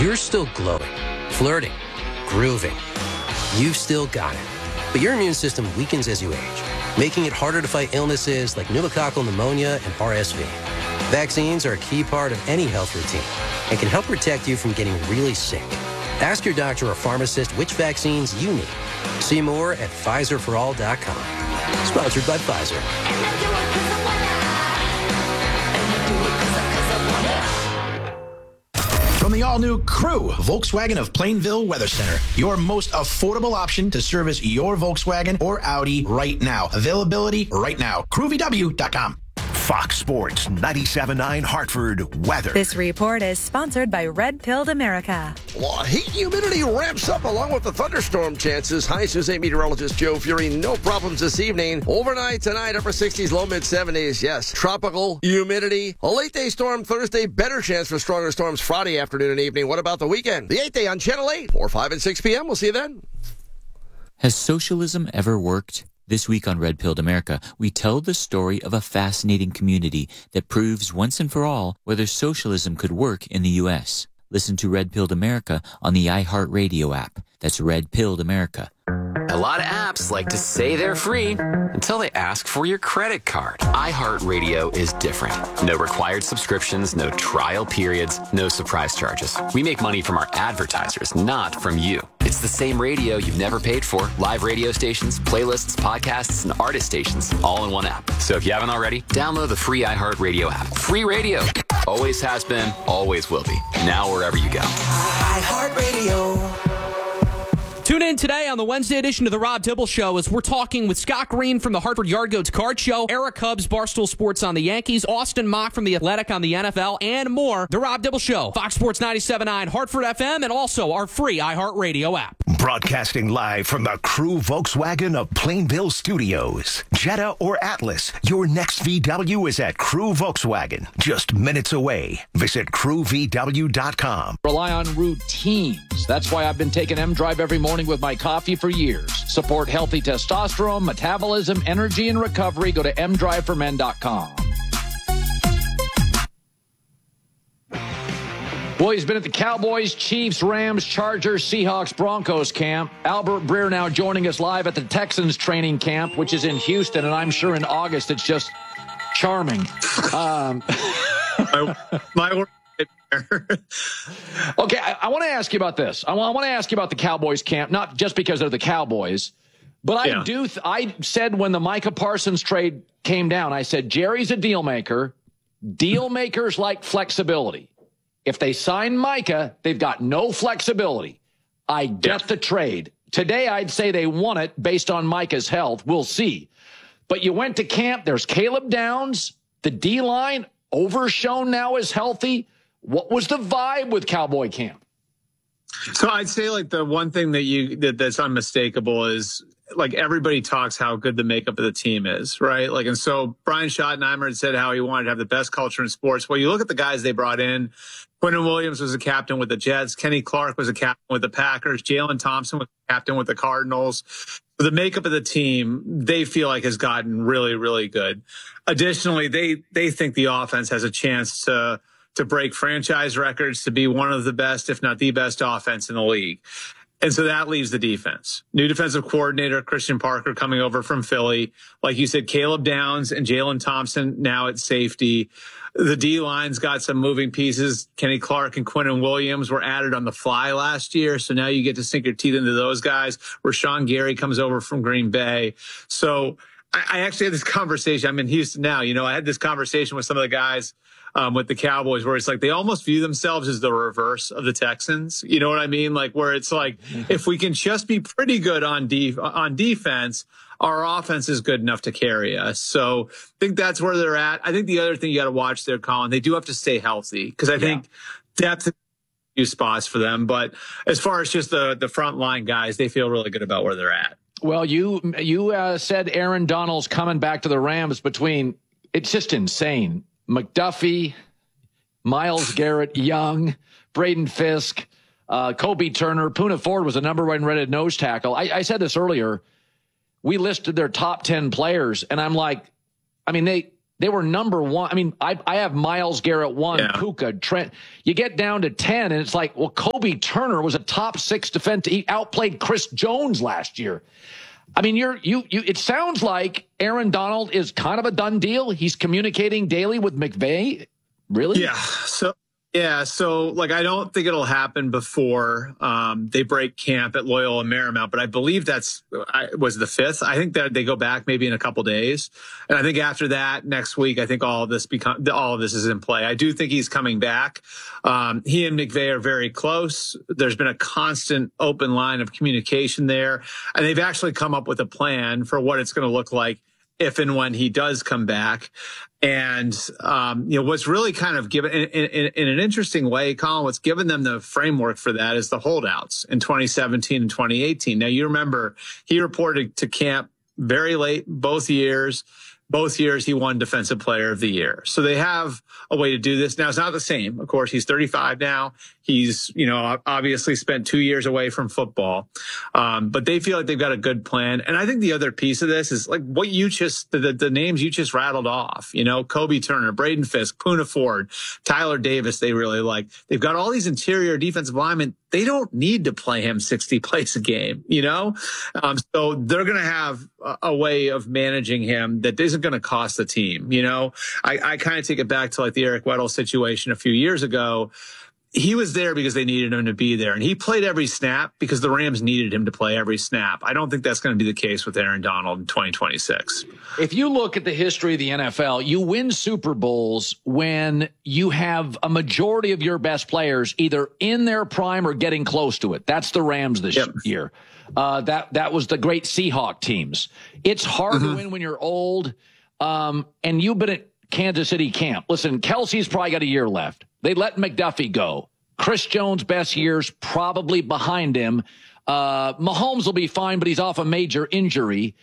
You're still glowing, flirting, grooving. You've still got it. But your immune system weakens as you age, making it harder to fight illnesses like pneumococcal pneumonia and RSV. Vaccines are a key part of any health routine and can help protect you from getting really sick. Ask your doctor or pharmacist which vaccines you need. See more at PfizerForAll.com. Sponsored by Pfizer. From the all-new Crew Volkswagen of Plainville Weather Center, your most affordable option to service your Volkswagen or Audi right now. Availability right now. CrewVW.com. Fox Sports 97.9 Hartford weather. This report is sponsored by Red Pilled America. Well, heat humidity ramps up along with the thunderstorm chances. Hi, News 8 meteorologist Joe Fury. No problems this evening. Overnight tonight, upper 60s, low mid 70s. Yes, tropical humidity. A late day storm Thursday. Better chance for stronger storms Friday afternoon and evening. What about the weekend? The 8th day on Channel 8, 4, 5, and 6 p.m. We'll see you then. Has socialism ever worked? This week on Red Pilled America, we tell the story of a fascinating community that proves once and for all whether socialism could work in the U.S. Listen to Red Pilled America on the iHeartRadio app. That's Red Pilled America. A lot of apps like to say they're free until they ask for your credit card. iHeartRadio is different. No required subscriptions, no trial periods, no surprise charges. We make money from our advertisers, not from you. It's the same radio you've never paid for. Live radio stations, playlists, podcasts, and artist stations, all in one app. So if you haven't already, download the free iHeartRadio app. Free radio. Always has been, always will be. Now wherever you go. iHeartRadio. Tune in today on the Wednesday edition of the Rob Dibble Show as we're talking with Scott Green from the Hartford Yard Goats Card Show, Eric Hubbs, Barstool Sports on the Yankees, Austin Mock from The Athletic on the NFL, and more. The Rob Dibble Show, Fox Sports 97.9, Hartford FM, and also our free iHeartRadio app. Broadcasting live from the Crew Volkswagen of Plainville Studios. Jetta or Atlas, your next VW is at Crew Volkswagen, just minutes away. Visit CrewVW.com. Rely on routines. That's why I've been taking M-Drive every morning with my coffee for years. Support healthy testosterone, metabolism, energy, and recovery. Go to mdriveformen.com. Well, he's been at the Cowboys, Chiefs, Rams, Chargers, Seahawks, Broncos camp. Albert Breer now joining us live at the Texans training camp, which is in Houston, and I'm sure in August it's just charming. My work. Okay, I want to ask you about this. I want to ask you about the Cowboys camp, not just because they're the Cowboys, but I said when the Micah Parsons trade came down, I said, Jerry's a deal maker. Deal makers like flexibility. If they sign Micah, they've got no flexibility. I get the trade. Today, I'd say they won it based on Micah's health. We'll see. But you went to camp. There's Caleb Downs. The D-line, Overshown now is healthy. What was the vibe with Cowboy camp? So I'd say like the one thing that's unmistakable is like everybody talks how good the makeup of the team is, right? Like, and so Brian Schottenheimer had said how he wanted to have the best culture in sports. Well, you look at the guys they brought in. Quinnen Williams was a captain with the Jets. Kenny Clark was a captain with the Packers. Jalen Thompson was a captain with the Cardinals. The makeup of the team, they feel like has gotten really, really good. Additionally, they think the offense has a chance to break franchise records, to be one of the best, if not the best offense in the league. And so that leaves the defense. New defensive coordinator, Christian Parker, coming over from Philly. Like you said, Caleb Downs and Jalen Thompson now at safety. The D-line's got some moving pieces. Kenny Clark and Quinnen Williams were added on the fly last year, so now you get to sink your teeth into those guys. Rashawn Gary comes over from Green Bay. So I actually had this conversation. I'm in Houston now. You know, I had this conversation with some of the guys with the Cowboys where it's like they almost view themselves as the reverse of the Texans. You know what I mean? Like where it's like, if we can just be pretty good on defense, our offense is good enough to carry us. So I think that's where they're at. I think the other thing you got to watch there, Colin, they do have to stay healthy because I think depth is a few spots for them. But as far as just the front line guys, they feel really good about where they're at. Well, you said Aaron Donald's coming back to the Rams it's just insane. McDuffie, Myles Garrett, Young, Braden Fisk, Kobe Turner, Poona Ford was a number one rated nose tackle. I said this earlier. We listed their top 10 players, and I'm like, I mean, they they were number one. I mean, I have Myles Garrett 1, Puka, Trent. You get down to 10, and it's like, well, Kobe Turner was a top 6 defender. He outplayed Chris Jones last year. I mean, it sounds like Aaron Donald is kind of a done deal. He's communicating daily with McVay. Really? Yeah. So like, I don't think it'll happen before they break camp at Loyola Marymount, but I believe was the 5th. I think that they go back maybe in a couple days. And I think after that, next week, I think all of this is in play. I do think he's coming back. He and McVay are very close. There's been a constant open line of communication there. And they've actually come up with a plan for what it's going to look like if and when he does come back. And, what's really kind of given in an interesting way, Colin, what's given them the framework for that is the holdouts in 2017 and 2018. Now, you remember he reported to camp very late both years. Both years he won Defensive Player of the Year. So they have a way to do this. Now, it's not the same. Of course, he's 35 now. He's, obviously spent 2 years away from football. But they feel like they've got a good plan. And I think the other piece of this is like what you just, the names you just rattled off, Kobe Turner, Braden Fisk, Poona Ford, Tyler Davis, they really like. They've got all these interior defensive linemen. They don't need to play him 60 plays a game, So they're going to have a way of managing him that isn't going to cost the team. I kind of take it back to like the Eric Weddle situation a few years ago. He was there because they needed him to be there, and he played every snap because the Rams needed him to play every snap. I don't think that's going to be the case with Aaron Donald in 2026. If you look at the history of the NFL, you win Super Bowls when you have a majority of your best players either in their prime or getting close to it. That's the Rams this year. That was the great Seahawk teams. It's hard to win when you're old, and you've been at Kansas City camp. Listen, Kelsey's probably got a year left. They let McDuffie go. Chris Jones' best years probably behind him. Mahomes will be fine, but he's off a major injury.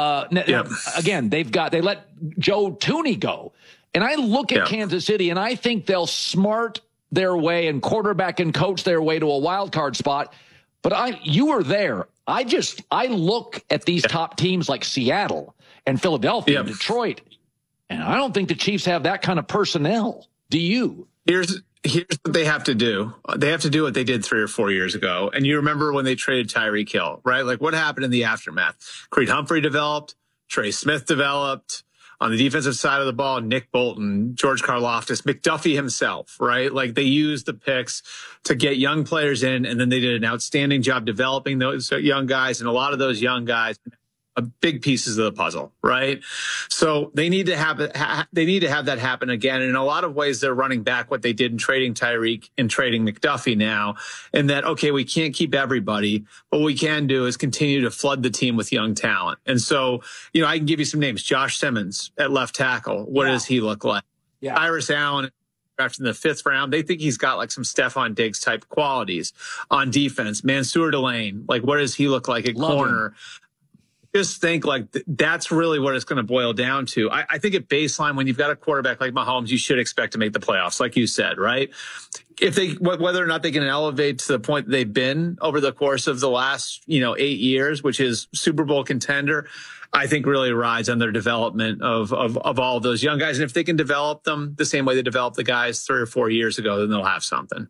Again, they let Joe Tooney go. And I look at Kansas City, and I think they'll smart their way and quarterback and coach their way to a wild card spot. But you were there. I look at these top teams like Seattle and Philadelphia and Detroit, and I don't think the Chiefs have that kind of personnel. Do you? Here's what they have to do. They have to do what they did 3 or 4 years ago. And you remember when they traded Tyreek Hill, right? Like what happened in the aftermath? Creed Humphrey developed, Trey Smith developed. On the defensive side of the ball, Nick Bolton, George Karlaftis, McDuffie himself, right? Like they used the picks to get young players in, and then they did an outstanding job developing those young guys. And a lot of those young guys are big pieces of the puzzle, right? So they need to have that happen again. And in a lot of ways, they're running back what they did in trading Tyreek and trading McDuffie now. And that, okay, we can't keep everybody, but what we can do is continue to flood the team with young talent. And so, I can give you some names. Josh Simmons at left tackle. What does he look like? Iris Allen drafted in the 5th round. They think he's got like some Stephon Diggs type qualities on defense. Mansour Delane, like what does he look like at corner? Just think like that's really what it's going to boil down to. I think at baseline, when you've got a quarterback like Mahomes, you should expect to make the playoffs, like you said, right? Whether or not they can elevate to the point that they've been over the course of the last, 8 years, which is Super Bowl contender, I think really rides on their development of all of those young guys. And if they can develop them the same way they developed the guys 3 or 4 years ago, then they'll have something.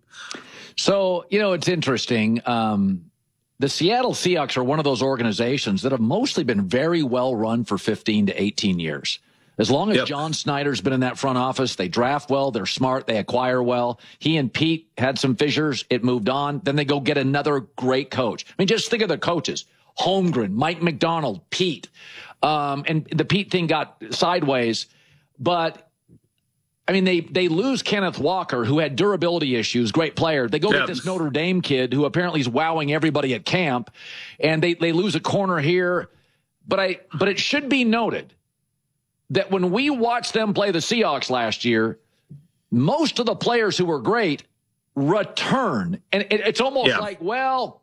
So, it's interesting. The Seattle Seahawks are one of those organizations that have mostly been very well run for 15 to 18 years. As long as John Snyder's been in that front office, they draft well, they're smart, they acquire well. He and Pete had some fissures, it moved on. Then they go get another great coach. I mean, just think of the coaches. Holmgren, Mike McDonald, Pete. And the Pete thing got sideways. But, I mean, they lose Kenneth Walker, who had durability issues, great player. They go get this Notre Dame kid who apparently is wowing everybody at camp, and they lose a corner here. But it should be noted that when we watched them play the Seahawks last year, most of the players who were great return. And it's almost like, well,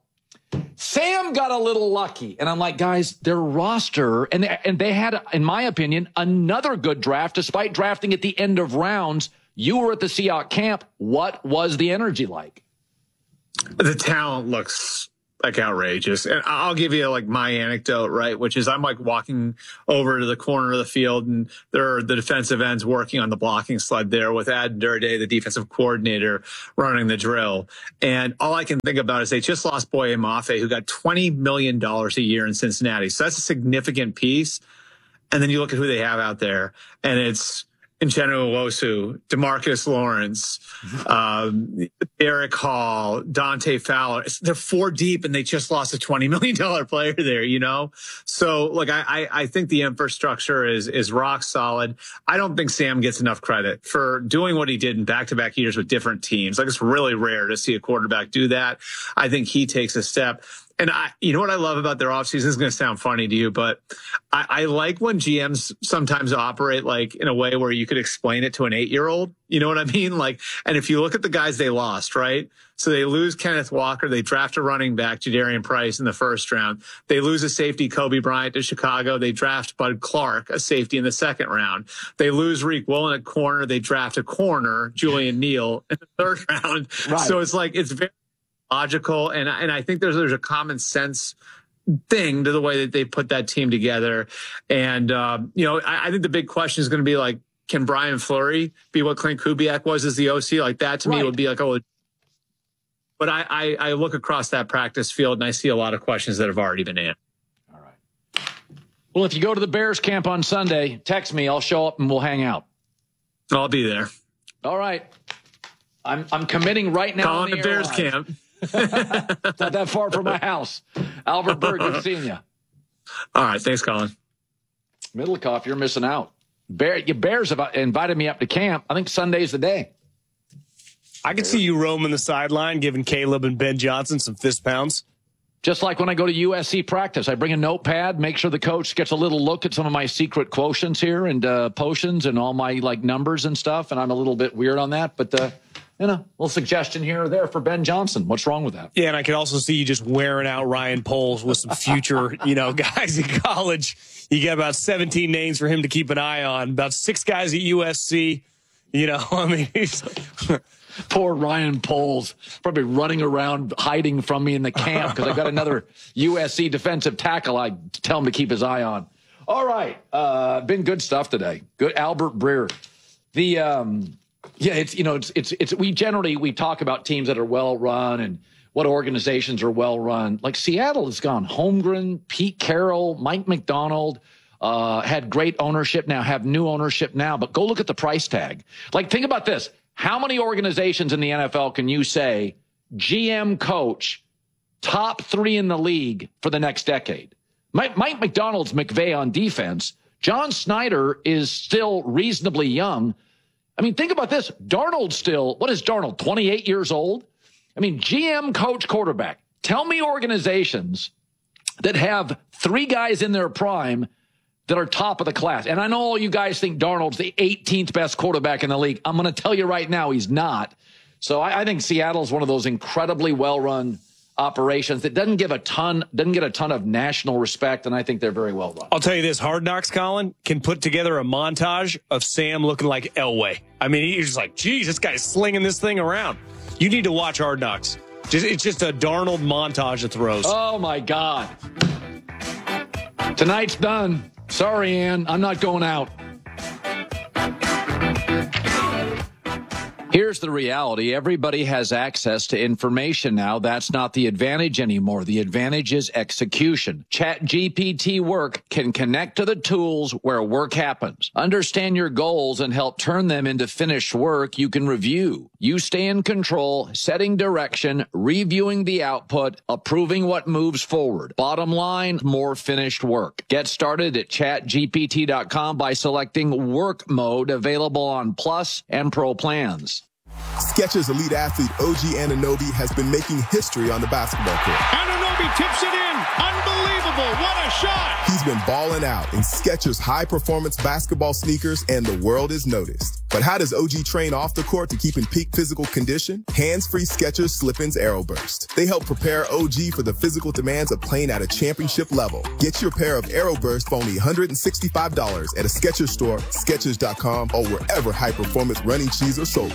Sam got a little lucky. And I'm like, guys, their roster, and they had, in my opinion, another good draft, despite drafting at the end of rounds. You were at the Seahawks camp. What was the energy like? The talent looks like outrageous. And I'll give you like my anecdote, right? Which is I'm like walking over to the corner of the field and there are the defensive ends working on the blocking sled there with Ad Durday, the defensive coordinator, running the drill. And all I can think about is they just lost Boye Mafe, who got $20 million a year in Cincinnati. So that's a significant piece. And then you look at who they have out there and it's Uchenna Nwosu, DeMarcus Lawrence, Eric Hall, Dante Fowler. They're 4 deep and they just lost a $20 million player there, you know? So, like, I think the infrastructure is rock solid. I don't think Sam gets enough credit for doing what he did in back-to-back years with different teams. Like, it's really rare to see a quarterback do that. I think he takes a step. And you know what I love about their offseason? This is going to sound funny to you, but I like when GMs sometimes operate like in a way where you could explain it to an 8-year-old. You know what I mean? Like, and if you look at the guys they lost, right? So they lose Kenneth Walker. They draft a running back, Jadarian Price, in the first round. They lose a safety, Kobe Bryant, to Chicago. They draft Bud Clark, a safety, in the second round. They lose Reek Woolen at corner. They draft a corner, Julian Neal, in the third round. Right. So it's like, it's very logical, and I think there's a common sense thing to the way that they put that team together. And you know, I think the big question is going to be like, can Brian Fleury be what Clint Kubiak was as the OC? Like that to me would be like, oh. But I look across that practice field and I see a lot of questions that have already been answered. All right. Well, if you go to the Bears camp on Sunday, text me. I'll show up and we'll hang out. I'll be there. All right. I'm committing right now. Calling the Bears camp. It's not that far from my house. Albert Berg, good seeing you. All right. Thanks, Colin. Middlecoff, you're missing out. Your Bears have invited me up to camp. I think Sunday's the day. I could see you roaming the sideline, giving Caleb and Ben Johnson some fist pounds. Just like when I go to USC practice, I bring a notepad, make sure the coach gets a little look at some of my secret quotients here and potions and all my like numbers and stuff. And I'm a little bit weird on that, but you know, a little suggestion here or there for Ben Johnson. What's wrong with that? Yeah, and I could also see you just wearing out Ryan Poles with some future, you know, guys in college. You get about 17 names for him to keep an eye on. About 6 guys at USC. You know, I mean, he's poor Ryan Poles probably running around hiding from me in the camp because I got another USC defensive tackle I tell him to keep his eye on. All right, been good stuff today. Good Albert Breer. Yeah, it's, you know, it's we talk about teams that are well run and what organizations are well run. Like Seattle has gone Holmgren, Pete Carroll, Mike McDonald, had great ownership now, have new ownership now, but go look at the price tag. Like, think about this. How many organizations in the NFL can you say GM coach top 3 in the league for the next decade? Mike McDonald's McVay on defense. John Snyder is still reasonably young. I mean, think about this. Darnold still, what is Darnold, 28 years old? I mean, GM, coach, quarterback. Tell me organizations that have 3 guys in their prime that are top of the class. And I know all you guys think Darnold's the 18th best quarterback in the league. I'm going to tell you right now, he's not. So I think Seattle's one of those incredibly well-run operations that doesn't get a ton of national respect, and I think they're very well run. I'll tell you this, Hard Knocks, Colin, can put together a montage of Sam looking like Elway. I mean, he's just like, geez, this guy's slinging this thing around. You need to watch Hard Knocks. It's just a Darnold montage of throws. Oh, my God. Tonight's done. Sorry, Ann, I'm not going out. Here's the reality. Everybody has access to information now. That's not the advantage anymore. The advantage is execution. ChatGPT Work can connect to the tools where work happens. Understand your goals and help turn them into finished work you can review. You stay in control, setting direction, reviewing the output, approving what moves forward. Bottom line, more finished work. Get started at chatgpt.com by selecting work mode, available on Plus and Pro plans. Skechers elite athlete OG Anunoby has been making history on the basketball court. Anunoby tips it in. Unbelievable. What a shot. He's been balling out in Skechers high-performance basketball sneakers, and the world has noticed. But how does OG train off the court to keep in peak physical condition? Hands-free Skechers Slip-ins AeroBurst. They help prepare OG for the physical demands of playing at a championship level. Get your pair of AeroBurst for only $165 at a Skechers store, Skechers.com, or wherever high-performance running shoes are sold.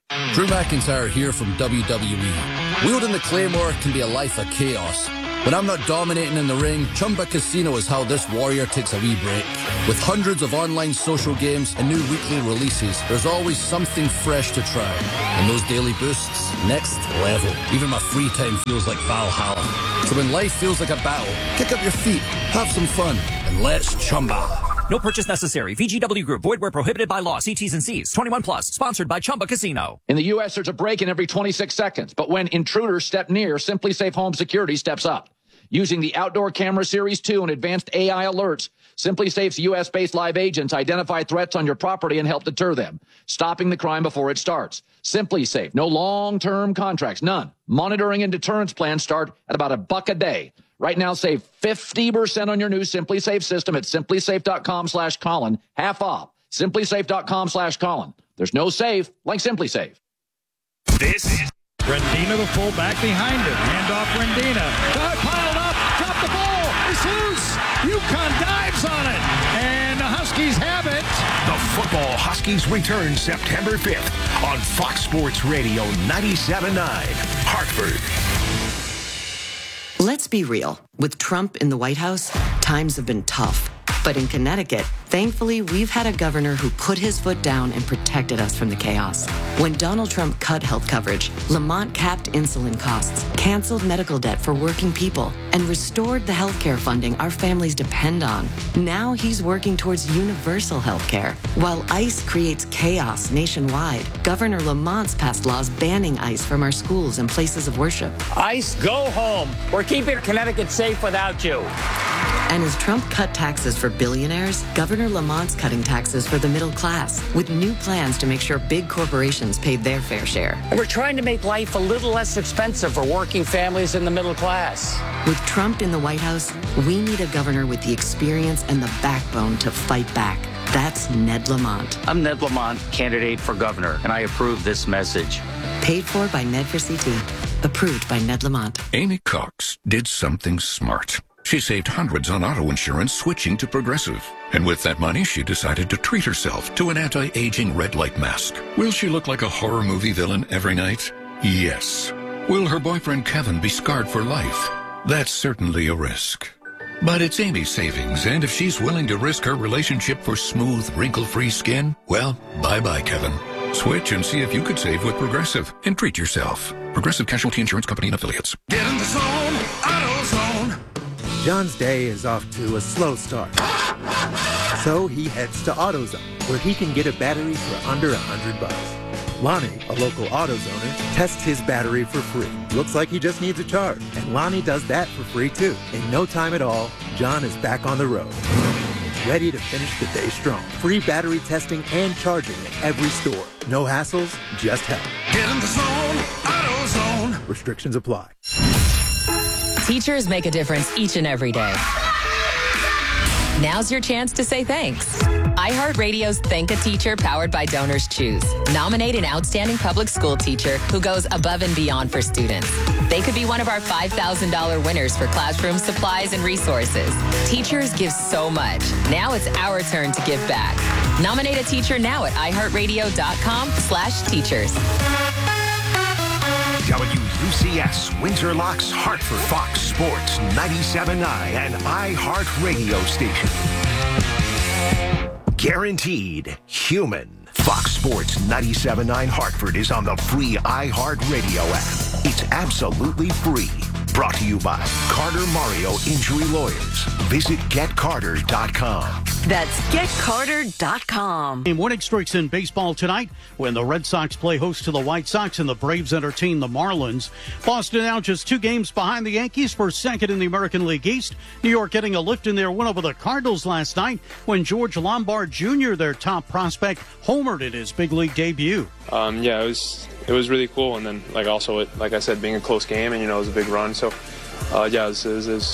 Drew McIntyre here from WWE. Wielding the Claymore can be a life of chaos. When I'm not dominating in the ring, Chumba Casino is how this warrior takes a wee break. With hundreds of online social games and new weekly releases, there's always something fresh to try. And those daily boosts, next level. Even my free time feels like Valhalla. So when life feels like a battle, kick up your feet, have some fun, and let's Chumba. No purchase necessary. VGW Group. Void where prohibited by law. See T's and C's. 21 plus. Sponsored by Chumba Casino. In the U.S., there's a break-in every 26 seconds. But when intruders step near, Simply Safe Home Security steps up. Using the Outdoor Camera Series 2 and advanced AI alerts, Simply Safe's U.S.-based live agents identify threats on your property and help deter them, stopping the crime before it starts. Simply Safe. No long-term contracts. None. Monitoring and deterrence plans start at about $1 a day. Right now, save 50% on your new Simply Safe system at simplysafe.com/Colin. Half off. Simplysafe.com/Colin. There's no safe like Simply Safe. This is Rendina, the fullback behind him. Handoff Rendina. Piled up. Drop the ball. It's loose. UConn dives on it. And the Huskies have it. The Football Huskies return September 5th on Fox Sports Radio 97.9, Hartford. Let's be real. With Trump in the White House, times have been tough. But in Connecticut, thankfully, we've had a governor who put his foot down and protected us from the chaos. When Donald Trump cut health coverage, Lamont capped insulin costs, canceled medical debt for working people, and restored the health care funding our families depend on. Now he's working towards universal health care. While ICE creates chaos nationwide, Governor Lamont's passed laws banning ICE from our schools and places of worship. ICE, go home. We're keeping Connecticut safe without you. And as Trump cut taxes for billionaires, Governor Lamont's cutting taxes for the middle class, with new plans to make sure big corporations paid their fair share. And we're trying to make life a little less expensive for working families in the middle class. With Trump in the White House, we need a governor with the experience and the backbone to fight back. That's Ned Lamont. I'm Ned Lamont, candidate for governor, and I approve this message. Paid for by Ned for CT. Approved by Ned Lamont. Amy Cox did something smart. She saved hundreds on auto insurance switching to Progressive. And with that money, she decided to treat herself to an anti-aging red light mask. Will she look like a horror movie villain every night? Yes. Will her boyfriend Kevin be scarred for life? That's certainly a risk. But it's Amy's savings, and if she's willing to risk her relationship for smooth, wrinkle-free skin, well, bye-bye, Kevin. Switch and see if you could save with Progressive and treat yourself. Progressive Casualty Insurance Company and Affiliates. Get in the zone, AutoZone. John's day is off to a slow start. So he heads to AutoZone, where he can get a battery for under $100. Lonnie, a local AutoZoner, tests his battery for free. Looks like he just needs a charge. And Lonnie does that for free too. In no time at all, John is back on the road. Ready to finish the day strong. Free battery testing and charging at every store. No hassles, just help. Get in the zone, AutoZone. Restrictions apply. Teachers make a difference each and every day. Now's your chance to say thanks. iHeartRadio's Thank a Teacher powered by Donors Choose. Nominate an outstanding public school teacher who goes above and beyond for students. They could be one of our $5,000 winners for classroom supplies and resources. Teachers give so much. Now it's our turn to give back. Nominate a teacher now at iHeartRadio.com/teachers. WUCS Windsor Locks Hartford, Fox Sports 97.9 and iHeart Radio Station. Guaranteed human. Fox Sports 97.9 Hartford is on the free iHeart Radio app. It's absolutely free. Brought to you by Carter Mario Injury Lawyers. Visit GetCarter.com. That's GetCarter.com. Winning streaks in baseball tonight when the Red Sox play host to the White Sox and the Braves entertain the Marlins. Boston now just 2 games behind the Yankees for second in the American League East. New York getting a lift in their win over the Cardinals last night when George Lombard Jr., their top prospect, homered in his big league debut. It was really cool, and then like I said, being a close game, and it was a big run. So it was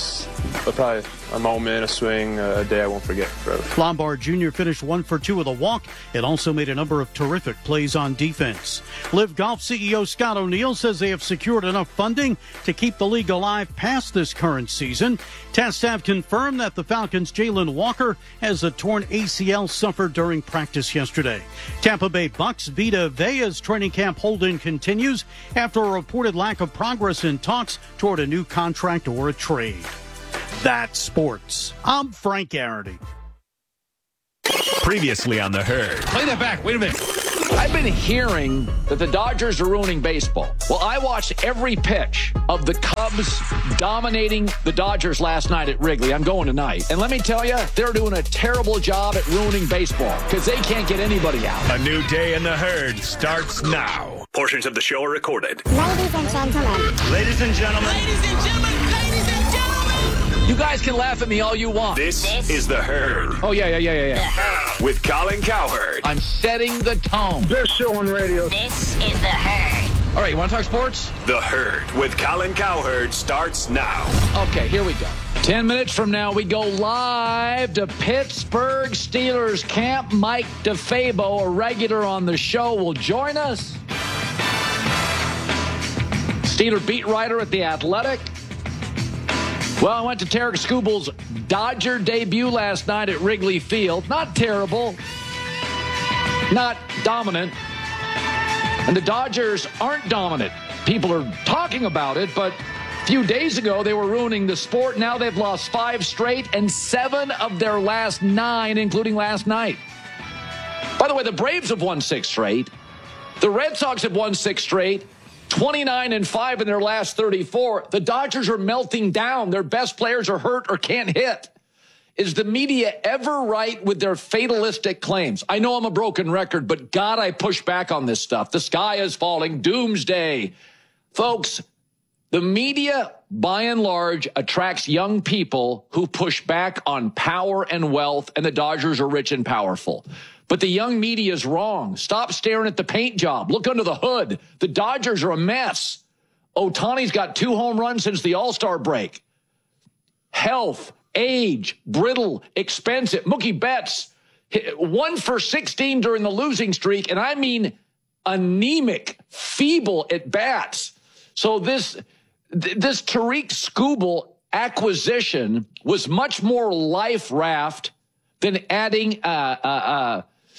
probably a moment, a swing, a day I won't forget forever. Lombard Jr. finished 1 for 2 with a walk and also made a number of terrific plays on defense. Live Golf CEO Scott O'Neill says they have secured enough funding to keep the league alive past this current season. Tests have confirmed that the Falcons' Jalen Walker has a torn ACL suffered during practice yesterday. Tampa Bay Bucks' Vita Vea's training camp hold-in continues after a reported lack of progress in talks toward a new contract or a trade. That's sports. I'm Frank Garrity. Previously on The Herd. Play that back. Wait a minute. I've been hearing that the Dodgers are ruining baseball. Well, I watched every pitch of the Cubs dominating the Dodgers last night at Wrigley. I'm going tonight. And let me tell you, they're doing a terrible job at ruining baseball because they can't get anybody out. A new day in The Herd starts now. Portions of the show are recorded. Ladies and gentlemen. Ladies and gentlemen. Ladies and gentlemen. Ladies and gentlemen. You guys can laugh at me all you want. This is The Herd. Oh, yeah. With Colin Cowherd. I'm setting the tone. Best show on radio. This is The Herd. All right, you want to talk sports? The Herd with Colin Cowherd starts now. Okay, here we go. 10 minutes from now, we go live to Pittsburgh Steelers camp. Mike DeFabo, a regular on the show, will join us. Steeler beat writer at The Athletic. Well, I went to Tarek Skubel's Dodger debut last night at Wrigley Field. Not terrible. Not dominant. And the Dodgers aren't dominant. People are talking about it, but a few days ago they were ruining the sport. Now they've lost 5 straight and 7 of their last 9, including last night. By the way, the Braves have won 6 straight. The Red Sox have won 6 straight. 29-5 in their last 34. The Dodgers are melting down. Their best players are hurt or can't hit. Is the media ever right with their fatalistic claims? I know I'm a broken record, but God, I push back on this stuff. The sky is falling. Doomsday. Folks, the media, by and large, attracts young people who push back on power and wealth, and the Dodgers are rich and powerful. But the young media is wrong. Stop staring at the paint job. Look under the hood. The Dodgers are a mess. Ohtani's got 2 home runs since the All-Star break. Health, age, brittle, expensive. Mookie Betts, 1 for 16 during the losing streak, and I mean anemic, feeble at bats. So this Tarek Skubal acquisition was much more life raft than adding a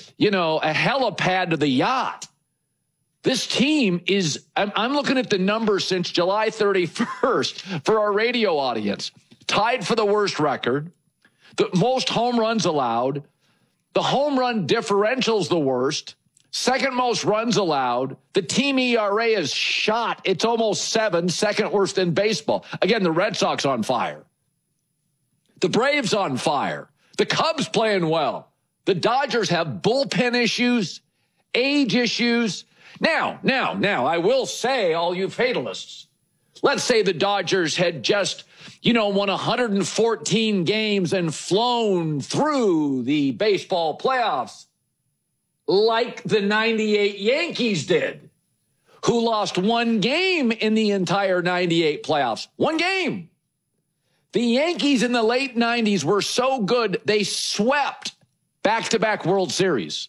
helipad to the yacht. This team is, I'm looking at the numbers since July 31st for our radio audience. Tied for the worst record, the most home runs allowed, the home run differential's the worst, second most runs allowed, the team ERA is shot. It's almost 7, second worst in baseball. Again, the Red Sox on fire. The Braves on fire. The Cubs playing well. The Dodgers have bullpen issues, age issues. Now, I will say, all you fatalists, let's say the Dodgers had just, won 114 games and flown through the baseball playoffs like the 98 Yankees did, who lost 1 game in the entire 98 playoffs. 1 game. The Yankees in the late 90s were so good, they swept back-to-back World Series.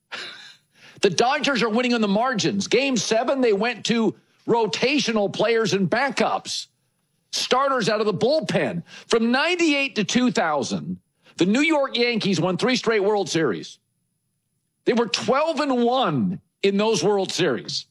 The Dodgers are winning on the margins. Game 7, they went to rotational players and backups, starters out of the bullpen. From 98 to 2000, the New York Yankees won 3 straight World Series. They were 12-1 in those World Series.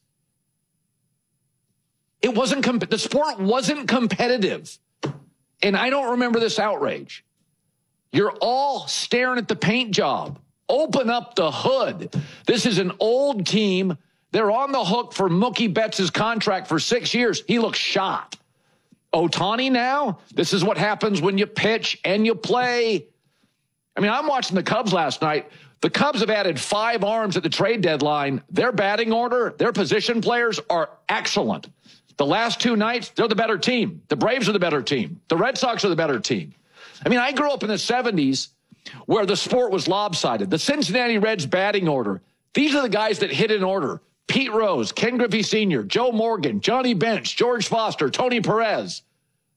It wasn't the sport wasn't competitive. And I don't remember this outrage. You're all staring at the paint job. Open up the hood. This is an old team. They're on the hook for Mookie Betts' contract for 6 years. He looks shot. Ohtani now, this is what happens when you pitch and you play. I mean, I'm watching the Cubs last night. The Cubs have added 5 arms at the trade deadline. Their batting order, their position players are excellent. The last 2 nights, they're the better team. The Braves are the better team. The Red Sox are the better team. I mean, I grew up in the 70s where the sport was lopsided. The Cincinnati Reds batting order, these are the guys that hit in order. Pete Rose, Ken Griffey Sr., Joe Morgan, Johnny Bench, George Foster, Tony Perez.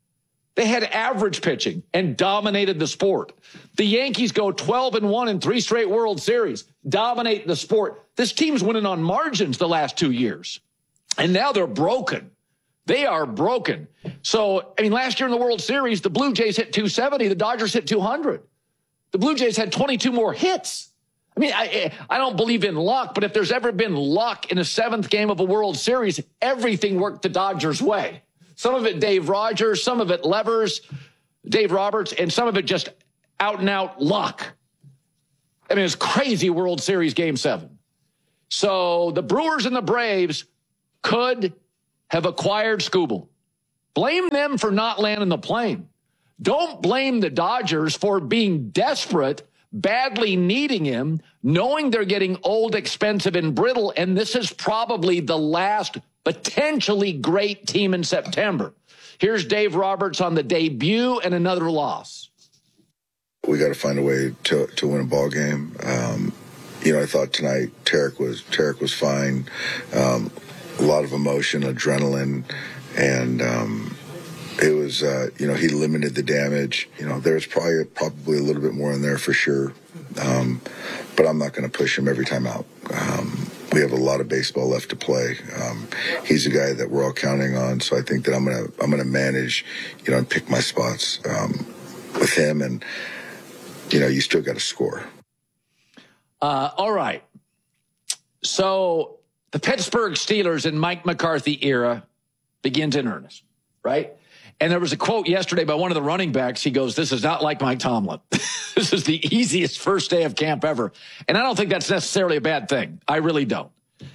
They had average pitching and dominated the sport. The Yankees go 12-1 in 3 straight World Series, dominate the sport. This team's winning on margins the last 2 years. And now they're broken. They are broken. So, I mean, last year in the World Series, the Blue Jays hit 270. The Dodgers hit 200. The Blue Jays had 22 more hits. I mean, I don't believe in luck, but if there's ever been luck in a 7th game of a World Series, everything worked the Dodgers' way. Some of it Dave Rogers, some of it Levers, Dave Roberts, and some of it just out-and-out luck. I mean, it's crazy World Series Game 7. So the Brewers and the Braves could have acquired Skubal. Blame them for not landing the plane. Don't blame the Dodgers for being desperate, badly needing him, knowing they're getting old, expensive, and brittle, and this is probably the last potentially great team in September. Here's Dave Roberts on the debut and another loss. We got to find a way to win a ball game. I thought tonight Tarek was fine. A lot of emotion, adrenaline, and it was, he limited the damage. There's probably a little bit more in there for sure, but I'm not going to push him every time out. We have a lot of baseball left to play. He's a guy that we're all counting on, so I think that I'm gonna manage, and pick my spots with him, and you still got to score. All right. So the Pittsburgh Steelers in Mike McCarthy era begins in earnest, right? And there was a quote yesterday by one of the running backs. He goes, "This is not like Mike Tomlin. This is the easiest first day of camp ever." And I don't think that's necessarily a bad thing. I really don't.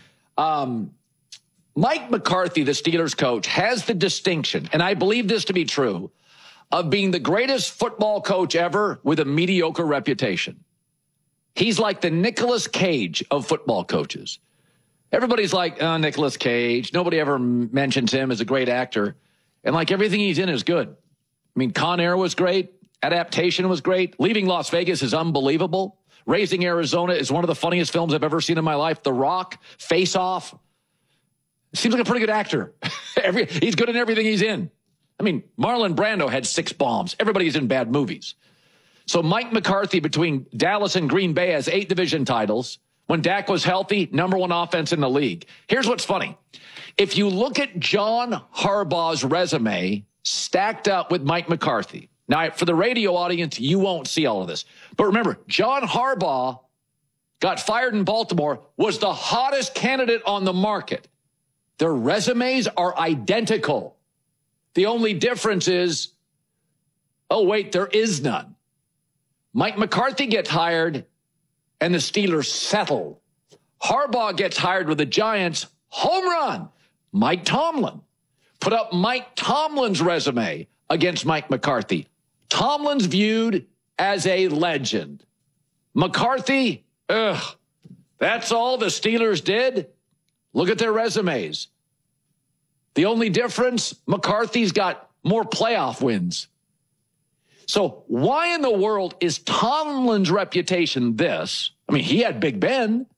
Mike McCarthy, the Steelers coach, has the distinction, and I believe this to be true, of being the greatest football coach ever with a mediocre reputation. He's like the Nicolas Cage of football coaches. Everybody's like, "Oh, Nicolas Cage." Nobody ever mentions him as a great actor. And like everything he's in is good. I mean, Con Air was great. Adaptation was great. Leaving Las Vegas is unbelievable. Raising Arizona is one of the funniest films I've ever seen in my life. The Rock, Face Off. Seems like a pretty good actor. He's good in everything he's in. I mean, Marlon Brando had 6 bombs. Everybody's in bad movies. So Mike McCarthy, between Dallas and Green Bay, has 8 division titles. When Dak was healthy, #1 offense in the league. Here's what's funny. If you look at John Harbaugh's resume stacked up with Mike McCarthy. Now, for the radio audience, you won't see all of this. But remember, John Harbaugh got fired in Baltimore, was the hottest candidate on the market. Their resumes are identical. The only difference is, oh, wait, there is none. Mike McCarthy gets hired, and the Steelers settle. Harbaugh gets hired with the Giants, home run. Mike Tomlin. Put up Mike Tomlin's resume against Mike McCarthy. Tomlin's viewed as a legend. McCarthy, that's all the Steelers did? Look at their resumes. The only difference, McCarthy's got more playoff wins. So why in the world is Tomlin's reputation this? I mean, he had Big Ben.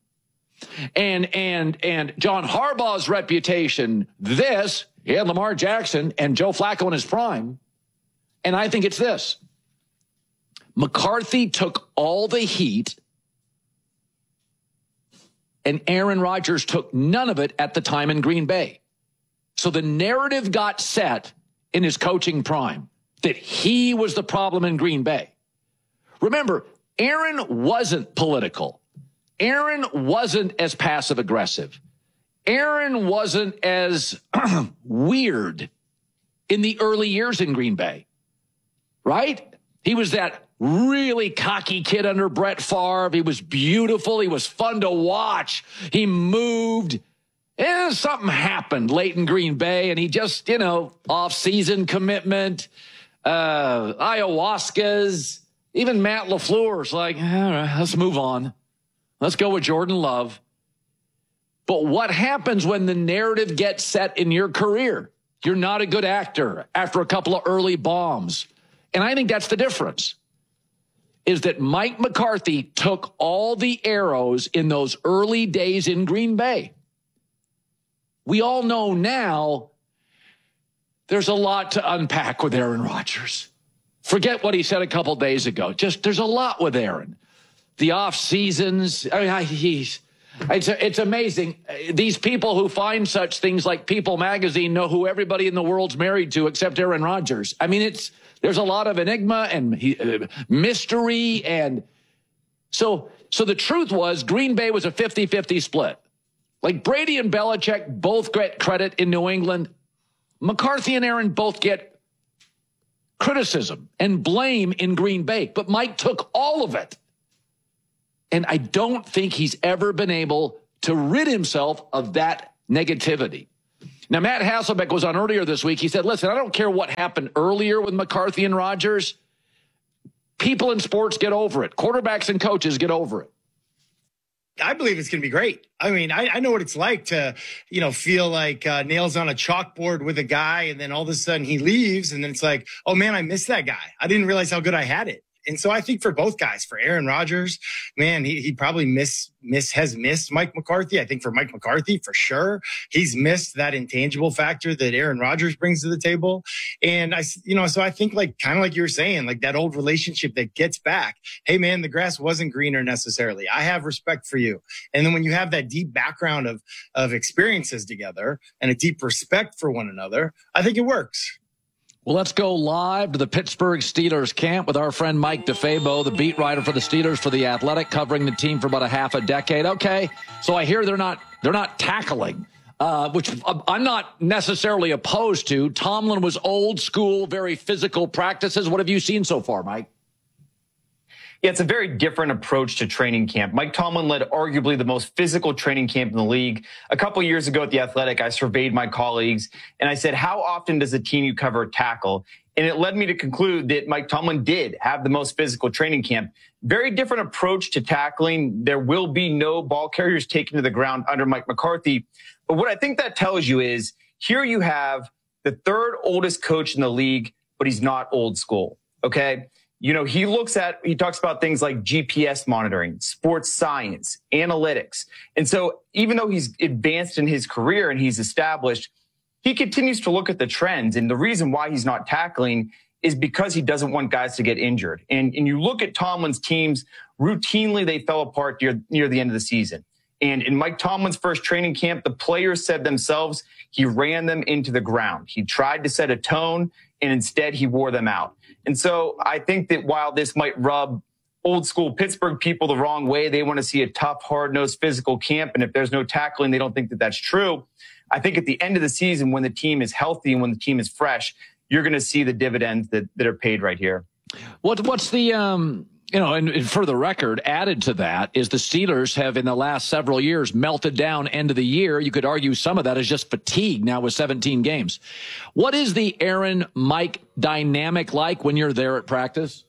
And John Harbaugh's reputation this. He had Lamar Jackson and Joe Flacco in his prime. And I think it's this. McCarthy took all the heat, and Aaron Rodgers took none of it at the time in Green Bay. So the narrative got set in his coaching prime that he was the problem in Green Bay. Remember, Aaron wasn't political. Aaron wasn't as passive-aggressive. Aaron wasn't as weird in the early years in Green Bay, right? He was that really cocky kid under Brett Favre. He was beautiful. He was fun to watch. He moved. And something happened late in Green Bay, and he just, off-season commitment, ayahuascas, even Matt LaFleur's like, all right, let's move on. Let's go with Jordan Love. But what happens when the narrative gets set in your career? You're not a good actor after a couple of early bombs. And I think that's the difference, is that Mike McCarthy took all the arrows in those early days in Green Bay. We all know now there's a lot to unpack with Aaron Rodgers. Forget what he said a couple days ago. Just there's a lot with Aaron. The off seasons. It's amazing. These people who find such things like People Magazine know who everybody in the world's married to except Aaron Rodgers. I mean, there's a lot of enigma and mystery. And so the truth was Green Bay was a 50-50 split. Like Brady and Belichick both get credit in New England. McCarthy and Aaron both get criticism and blame in Green Bay, but Mike took all of it. And I don't think he's ever been able to rid himself of that negativity. Now, Matt Hasselbeck was on earlier this week. He said, listen, I don't care what happened earlier with McCarthy and Rodgers. People in sports get over it. Quarterbacks and coaches get over it. I believe it's going to be great. I mean, I know what it's like to, feel like nails on a chalkboard with a guy, and then all of a sudden he leaves, and then it's like, oh man, I missed that guy. I didn't realize how good I had it. And so I think for both guys, for Aaron Rodgers, man, he probably has missed Mike McCarthy. I think for Mike McCarthy, for sure, he's missed that intangible factor that Aaron Rodgers brings to the table. And so I think kind of like you were saying, like that old relationship that gets back. Hey man, the grass wasn't greener necessarily. I have respect for you. And then when you have that deep background of experiences together and a deep respect for one another, I think it works. Well, let's go live to the Pittsburgh Steelers camp with our friend Mike DeFabo, the beat writer for the Steelers for The Athletic, covering the team for about a half a decade. Okay, so I hear they're not tackling, which I'm not necessarily opposed to. Tomlin was old school, very physical practices. What have you seen so far, Mike? Yeah, it's a very different approach to training camp. Mike Tomlin led arguably the most physical training camp in the league. A couple years ago at The Athletic, I surveyed my colleagues and I said, how often does the team you cover tackle? And it led me to conclude that Mike Tomlin did have the most physical training camp. Very different approach to tackling. There will be no ball carriers taken to the ground under Mike McCarthy. But what I think that tells you is here you have the third oldest coach in the league, but he's not old school. Okay. He talks about things like GPS monitoring, sports science, analytics. And so even though he's advanced in his career and he's established, he continues to look at the trends. And the reason why he's not tackling is because he doesn't want guys to get injured. And you look at Tomlin's teams, routinely they fell apart near the end of the season. And in Mike Tomlin's first training camp, the players said themselves, he ran them into the ground. He tried to set a tone, and instead he wore them out. And so I think that while this might rub old school Pittsburgh people the wrong way, they want to see a tough, hard-nosed physical camp. And if there's no tackling, they don't think that that's true. I think at the end of the season, when the team is healthy and when the team is fresh, you're going to see the dividends that are paid right here. What's the, and for the record, added to that is the Steelers have in the last several years melted down end of the year. You could argue some of that is just fatigue now with 17 games. What is the Aaron-Mike dynamic like when you're there at practice?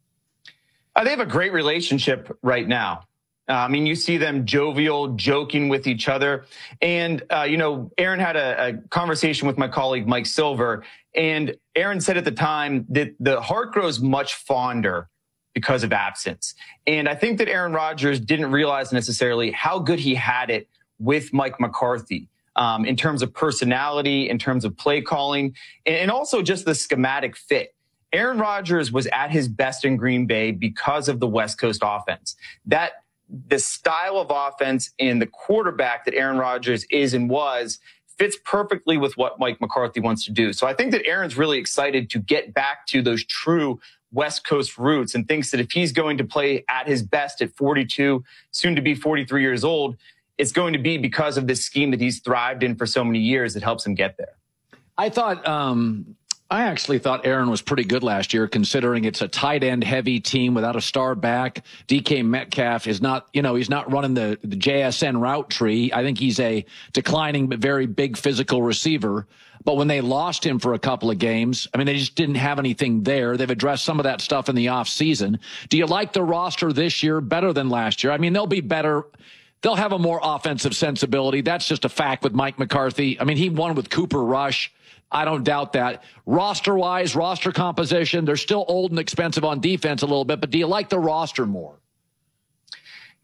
They have a great relationship right now. You see them jovial, joking with each other. And, Aaron had a conversation with my colleague, Mike Silver, and Aaron said at the time that the heart grows much fonder because of absence. And I think that Aaron Rodgers didn't realize necessarily how good he had it with Mike McCarthy in terms of personality, in terms of play calling, and also just the schematic fit. Aaron Rodgers was at his best in Green Bay because of the West Coast offense. The style of offense and the quarterback that Aaron Rodgers is and was fits perfectly with what Mike McCarthy wants to do. So I think that Aaron's really excited to get back to those true West Coast roots and thinks that if he's going to play at his best at 42, soon to be 43 years old, it's going to be because of this scheme that he's thrived in for so many years that helps him get there. I actually thought Aaron was pretty good last year, considering it's a tight end heavy team without a star back. DK Metcalf is not, he's not running the JSN route tree. I think he's a declining but very big physical receiver. But when they lost him for a couple of games, they just didn't have anything there. They've addressed some of that stuff in the offseason. Do you like the roster this year better than last year? They'll be better. They'll have a more offensive sensibility. That's just a fact with Mike McCarthy. He won with Cooper Rush. I don't doubt that. Roster-wise, roster composition, they're still old and expensive on defense a little bit, but do you like the roster more?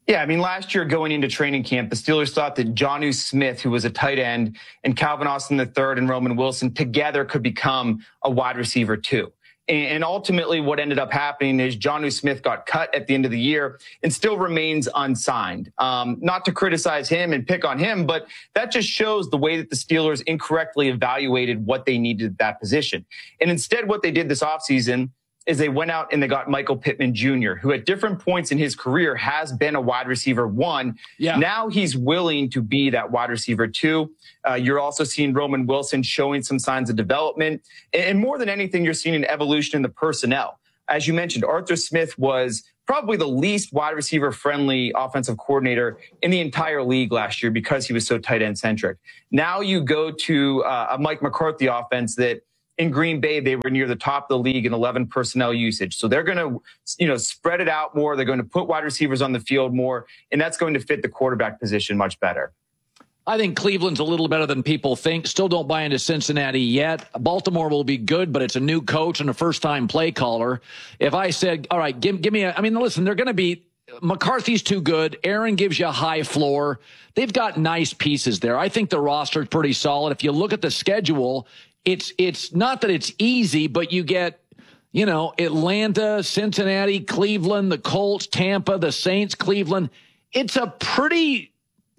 Yeah, I mean, last year going into training camp, the Steelers thought that Jonnu Smith, who was a tight end, and Calvin Austin III and Roman Wilson together could become a wide receiver too. And ultimately what ended up happening is Jonnu Smith got cut at the end of the year and still remains unsigned. Not to criticize him and pick on him, but that just shows the way that the Steelers incorrectly evaluated what they needed at that position. And instead what they did this offseason is they went out and they got Michael Pittman Jr., who at different points in his career has been a wide receiver 1. Yeah. Now he's willing to be that wide receiver 2. You're also seeing Roman Wilson showing some signs of development. And more than anything, you're seeing an evolution in the personnel. As you mentioned, Arthur Smith was probably the least wide receiver friendly offensive coordinator in the entire league last year because he was so tight end centric. Now you go to a Mike McCarthy offense that in Green Bay, they were near the top of the league in 11 personnel usage. So they're going to, spread it out more. They're going to put wide receivers on the field more, and that's going to fit the quarterback position much better. I think Cleveland's a little better than people think. Still don't buy into Cincinnati yet. Baltimore will be good, but it's a new coach and a first-time play caller. If I said, all right, give me listen, they're going to be McCarthy's too good. Aaron gives you a high floor. They've got nice pieces there. I think the roster's pretty solid. If you look at the schedule, it's not that it's easy, but you get, Atlanta, Cincinnati, Cleveland, the Colts, Tampa, the Saints, Cleveland. It's a pretty,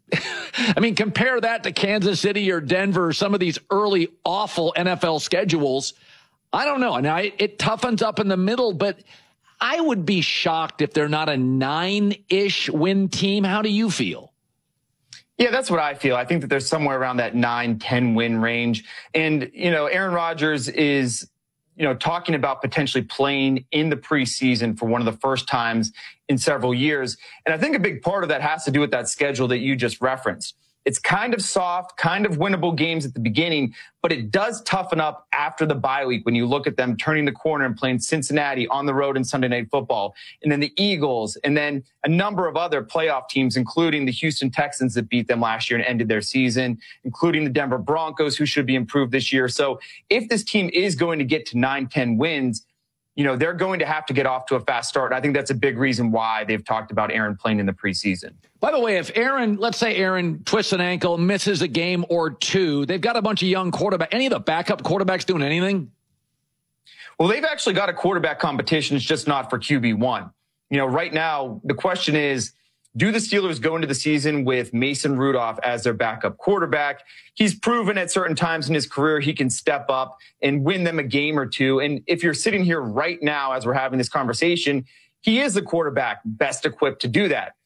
compare that to Kansas City or Denver, or some of these early awful NFL schedules. I don't know. Now it toughens up in the middle, but I would be shocked if they're not a 9-ish win team. How do you feel? Yeah, that's what I feel. I think that there's somewhere around that 9-10 win range. And, Aaron Rodgers is, talking about potentially playing in the preseason for one of the first times in several years. And I think a big part of that has to do with that schedule that you just referenced. It's kind of soft, kind of winnable games at the beginning, but it does toughen up after the bye week when you look at them turning the corner and playing Cincinnati on the road in Sunday Night Football, and then the Eagles, and then a number of other playoff teams, including the Houston Texans that beat them last year and ended their season, including the Denver Broncos, who should be improved this year. So if this team is going to get to 9-10 wins, they're going to have to get off to a fast start. I think that's a big reason why they've talked about Aaron playing in the preseason. By the way, if let's say Aaron twists an ankle, misses a game or two, they've got a bunch of young quarterbacks. Any of the backup quarterbacks doing anything? Well, they've actually got a quarterback competition. It's just not for QB1. Right now, the question is, do the Steelers go into the season with Mason Rudolph as their backup quarterback? He's proven at certain times in his career he can step up and win them a game or two. And if you're sitting here right now as we're having this conversation, he is the quarterback best equipped to do that.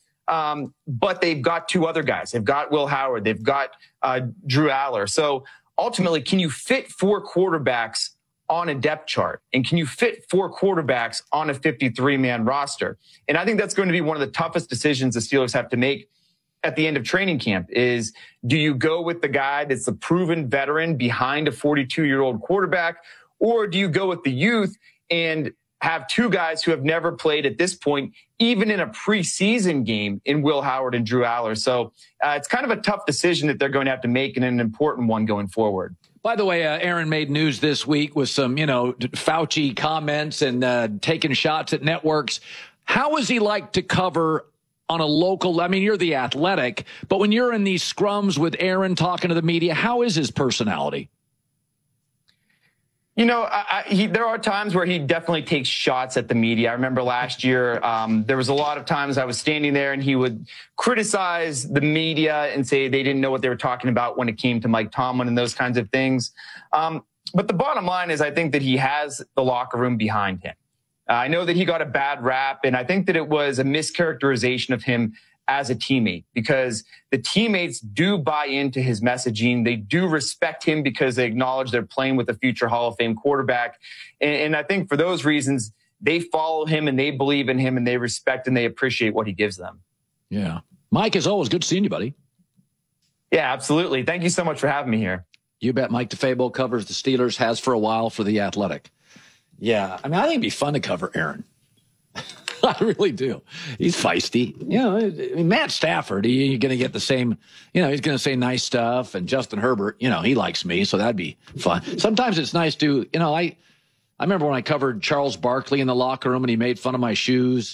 But they've got two other guys. They've got Will Howard. They've got Drew Aller. So ultimately, can you fit 4 quarterbacks on a depth chart? And can you fit 4 quarterbacks on a 53-man roster? And I think that's going to be one of the toughest decisions the Steelers have to make at the end of training camp is, do you go with the guy that's the proven veteran behind a 42-year-old quarterback, or do you go with the youth and have 2 guys who have never played at this point, even in a preseason game, in Will Howard and Drew Aller? So it's kind of a tough decision that they're going to have to make, and an important one going forward. By the way, Aaron made news this week with some, Fauci comments and taking shots at networks. How is he like to cover on a local? You're the Athletic, but when you're in these scrums with Aaron talking to the media, how is his personality? There are times where he definitely takes shots at the media. I remember last year, there was a lot of times I was standing there and he would criticize the media and say they didn't know what they were talking about when it came to Mike Tomlin and those kinds of things. But the bottom line is I think that he has the locker room behind him. I know that he got a bad rap, and I think that it was a mischaracterization of him as a teammate, because the teammates do buy into his messaging. They do respect him because they acknowledge they're playing with a future Hall of Fame quarterback. And I think for those reasons, they follow him and they believe in him and they respect and they appreciate what he gives them. Yeah. Mike, as always, good seeing you, buddy. Yeah, absolutely. Thank you so much for having me here. You bet. Mike DeFabo covers the Steelers, has for a while for The Athletic. Yeah. I think it'd be fun to cover Aaron. I really do. He's feisty. Matt Stafford, you're going to get the same, he's going to say nice stuff. And Justin Herbert, he likes me, so that'd be fun. Sometimes it's nice to, I remember when I covered Charles Barkley in the locker room and he made fun of my shoes.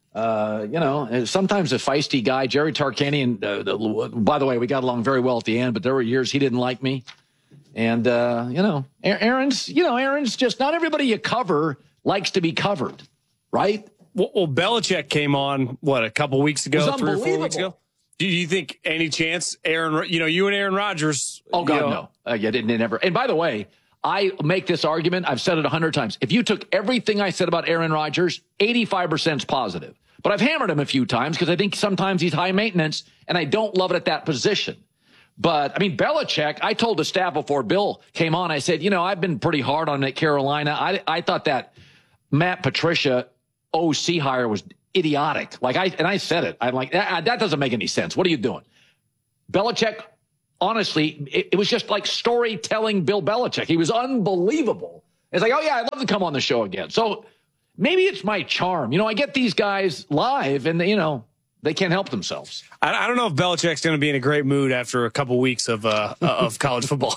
Sometimes a feisty guy, Jerry Tarkanian, by the way, we got along very well at the end, but there were years he didn't like me. And, Aaron's just not everybody you cover likes to be covered, right? Well, Belichick came on, a couple weeks ago, 3 or 4 weeks ago? Do you think any chance Aaron, you and Aaron Rodgers? Oh, God, no. You didn't ever. And by the way, I make this argument. I've said it 100 times. If you took everything I said about Aaron Rodgers, 85% is positive. But I've hammered him a few times because I think sometimes he's high maintenance, and I don't love it at that position. But, Belichick, I told the staff before Bill came on, I said, I've been pretty hard on him at Carolina. I thought that Matt Patricia OC hire was idiotic. I said it. I'm like, that doesn't make any sense. What are you doing? Belichick, honestly, it was just like storytelling Bill Belichick. He was unbelievable. It's like, oh, yeah, I'd love to come on the show again. So maybe it's my charm. I get these guys live and, they can't help themselves. I don't know if Belichick's going to be in a great mood after a couple weeks of college football.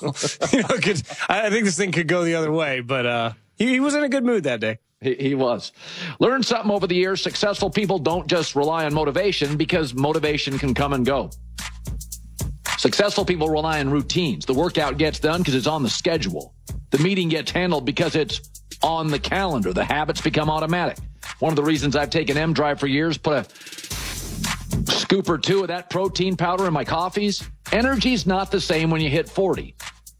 I think this thing could go the other way, but he was in a good mood that day. He was. Learn something over the years. Successful people don't just rely on motivation because motivation can come and go. Successful people rely on routines. The workout gets done because it's on the schedule. The meeting gets handled because it's on the calendar. The habits become automatic. One of the reasons I've taken M-Drive for years, put a scoop or two of that protein powder in my coffees. Energy's not the same when you hit 40.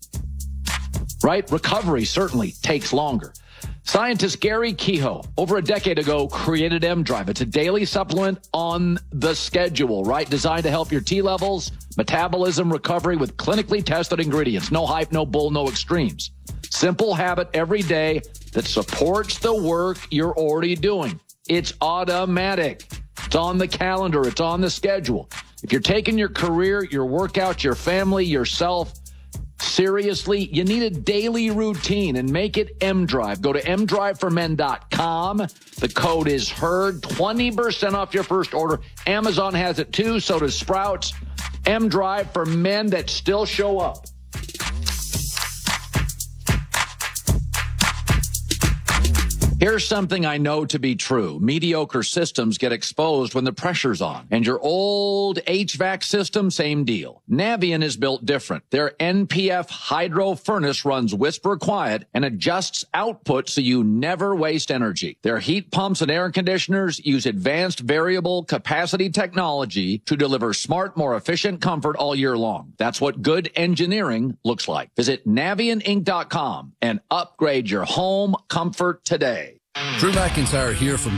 Right? Recovery certainly takes longer. Scientist Gary Kehoe, over a decade ago, created M-Drive. It's a daily supplement on the schedule, right? Designed to help your T levels, metabolism, recovery with clinically tested ingredients. No hype, no bull, no extremes. Simple habit every day that supports the work you're already doing. It's automatic. It's on the calendar. It's on the schedule. If you're taking your career, your workouts, your family, yourself seriously, you need a daily routine and make it M-Drive. Go to mdriveformen.com. The code is HEARD. 20% off your first order. Amazon has it too. So does Sprouts. M-Drive for men that still show up. Here's something I know to be true. Mediocre systems get exposed when the pressure's on. And your old HVAC system, same deal. Navien is built different. Their NPF hydro furnace runs whisper quiet and adjusts output so you never waste energy. Their heat pumps and air conditioners use advanced variable capacity technology to deliver smart, more efficient comfort all year long. That's what good engineering looks like. Visit NavienInc.com and upgrade your home comfort today. Drew McIntyre here from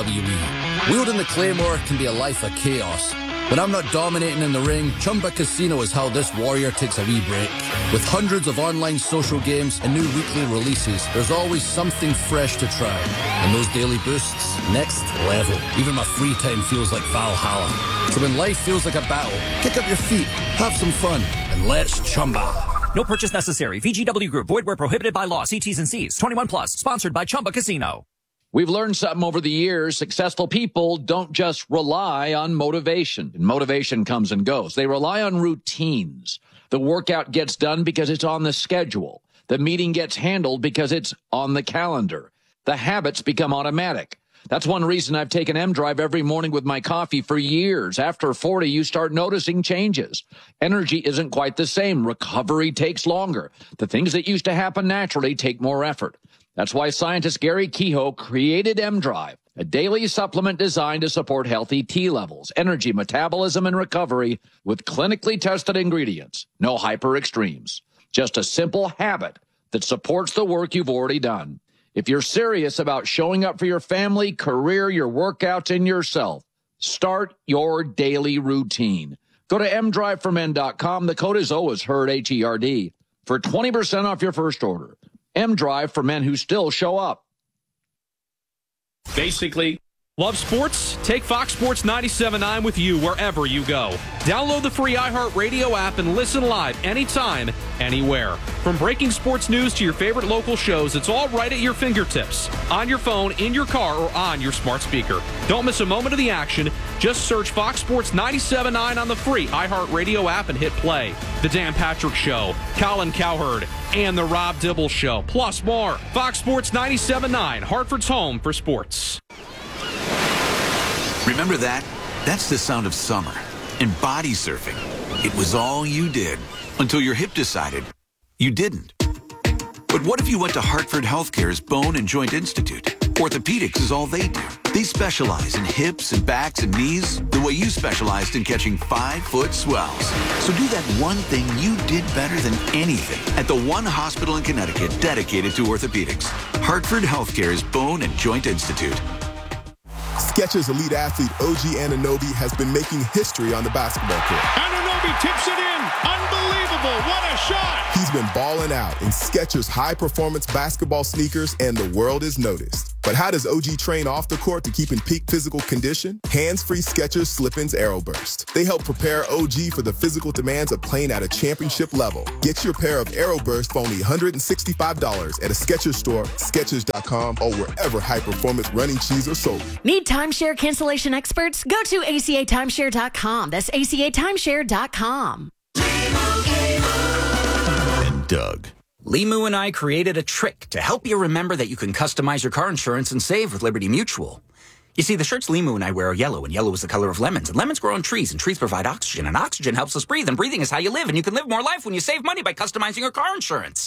WWE. Wielding the Claymore can be a life of chaos. When I'm not dominating in the ring, Chumba Casino is how this warrior takes a wee break. With hundreds of online social games and new weekly releases, there's always something fresh to try. And those daily boosts, next level. Even my free time feels like Valhalla. So when life feels like a battle, kick up your feet, have some fun, and let's Chumba. No purchase necessary. VGW Group. Void where prohibited by law. See T's and C's. 21 plus. Sponsored by Chumba Casino. We've learned something over the years. Successful people don't just rely on motivation. Motivation comes and goes. They rely on routines. The workout gets done because it's on the schedule. The meeting gets handled because it's on the calendar. The habits become automatic. That's one reason I've taken M-Drive every morning with my coffee for years. After 40, you start noticing changes. Energy isn't quite the same. Recovery takes longer. The things that used to happen naturally take more effort. That's why scientist Gary Kehoe created M-Drive, a daily supplement designed to support healthy T levels, energy, metabolism, and recovery with clinically tested ingredients. No hyper extremes. Just a simple habit that supports the work you've already done. If you're serious about showing up for your family, career, your workouts, and yourself, start your daily routine. Go to mdriveformen.com. The code is always HEARD, H-E-R-D, for 20% off your first order. M-Drive for men who still show up. Basically, love sports? Take Fox Sports 97.9 with you wherever you go. Download the free iHeartRadio app and listen live anytime, anywhere. From breaking sports news to your favorite local shows, it's all right at your fingertips. On your phone, in your car, or on your smart speaker. Don't miss a moment of the action. Just search Fox Sports 97.9 on the free iHeartRadio app and hit play. The Dan Patrick Show, Colin Cowherd, and The Rob Dibble Show, plus more. Fox Sports 97.9, Hartford's home for sports. Remember that? That's the sound of summer and body surfing. It was all you did until your hip decided you didn't. But what if you went to Hartford Healthcare's Bone and Joint Institute? Orthopedics is all they do. They specialize in hips and backs and knees the way you specialized in catching 5-foot swells. So do that one thing you did better than anything at the one hospital in Connecticut dedicated to orthopedics. Hartford Healthcare's Bone and Joint Institute. Skechers elite athlete OG Anunoby has been making history on the basketball court. Anunoby tips it in. Unbelievable. What a shot. He's been balling out in Skechers high-performance basketball sneakers, and the world is noticed. But how does OG train off the court to keep in peak physical condition? Hands-free Skechers Slip-ins AeroBurst. They help prepare OG for the physical demands of playing at a championship level. Get your pair of AeroBurst for only $165 at a Skechers store, Skechers.com, or wherever high-performance running shoes are sold. Need timeshare cancellation experts? Go to acatimeshare.com. That's acatimeshare.com. And Doug. Limu and I created a trick to help you remember that you can customize your car insurance and save with Liberty Mutual. You see, the shirts Limu and I wear are yellow, and yellow is the color of lemons, and lemons grow on trees, and trees provide oxygen, and oxygen helps us breathe, and breathing is how you live, and you can live more life when you save money by customizing your car insurance.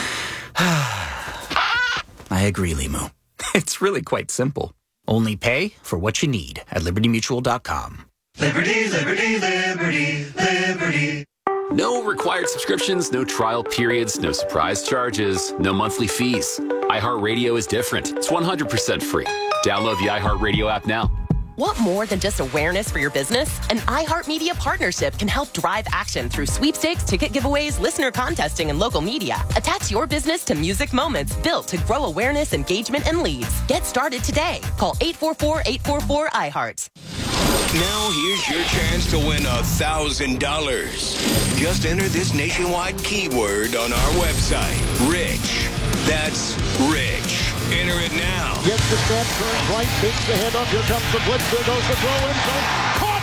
I agree, Limu. It's really quite simple. Only pay for what you need at libertymutual.com. Liberty, liberty, liberty, liberty. No required subscriptions, no trial periods, no surprise charges, no monthly fees. iHeartRadio is different. It's 100% free. Download the iHeartRadio app now. Want more than just awareness for your business? An iHeartMedia partnership can help drive action through sweepstakes, ticket giveaways, listener contesting, and local media. Attach your business to music moments built to grow awareness, engagement, and leads. Get started today. Call 844-844-iHeart. Now here's your chance to win $1,000. Just enter this nationwide keyword on our website. Rich. That's Rich. Enter it now. Gets the step, turns right, takes the head up. Here comes the blitz. There goes the throw in zone. Caught,